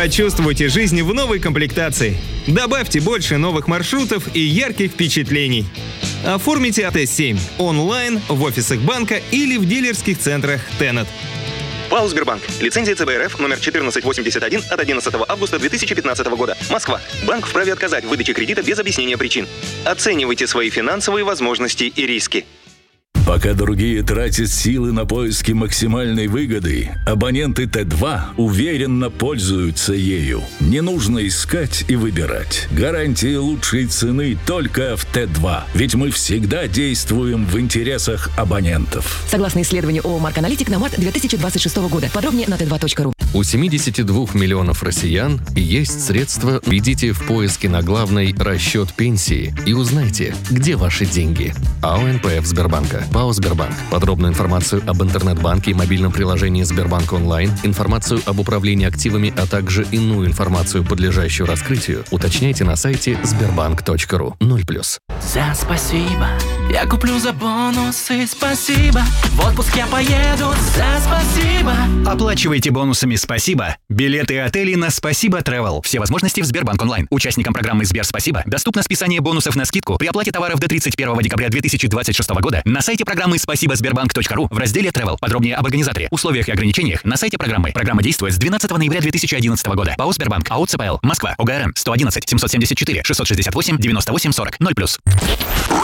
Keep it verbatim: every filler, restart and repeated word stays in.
Почувствуйте жизнь в новой комплектации. Добавьте больше новых маршрутов и ярких впечатлений. Оформите эй тэ семь онлайн, в офисах банка или в дилерских центрах Tenet. ПАО «Сбербанк». Лицензия цэ бэ эр эф номер четырнадцать восемьдесят один от одиннадцатого августа две тысячи пятнадцатого года. Москва. Банк вправе отказать в выдаче кредита без объяснения причин. Оценивайте свои финансовые возможности и риски. Пока другие тратят силы на поиски максимальной выгоды, абоненты Т два уверенно пользуются ею. Не нужно искать и выбирать. Гарантии лучшей цены только в Т два. Ведь мы всегда действуем в интересах абонентов. Согласно исследованию ООО «Марк-Аналитик» на март две тысячи двадцать шестого года. Подробнее на тэ два точка ру. У семидесяти двух миллионов россиян есть средства. Введите в поиске на главной «Расчет пенсии» и узнайте, где ваши деньги. АО эн пэ эф Сбербанка. ПАО «Сбербанк». Подробную информацию об интернет-банке и мобильном приложении «Сбербанк онлайн», информацию об управлении активами, а также иную информацию, подлежащую раскрытию, уточняйте на сайте сбербанк точка ру. ноль плюс. За спасибо. Я куплю за бонусы, спасибо. В отпуск я поеду за спасибо. Оплачивайте бонусами «Спасибо» билеты и отели на «Спасибо Travel». Все возможности в Сбербанк онлайн. Участникам программы «Сбер Спасибо» доступно списание бонусов на скидку при оплате товаров до тридцать первого декабря две тысячи двадцать шестого года на сайте программы «Спасибо Сбербанк точка ру» в разделе Travel. Подробнее об организаторе, условиях и ограничениях на сайте программы. Программа действует с двенадцатого ноября две тысячи одиннадцатого года. ПАО «Сбербанк». АО «ЦПЛ». Москва. ОГРН сто одиннадцать семьсот семьдесят четыре шестьсот шестьдесят восемь девяносто восемь сорок. ноль плюс.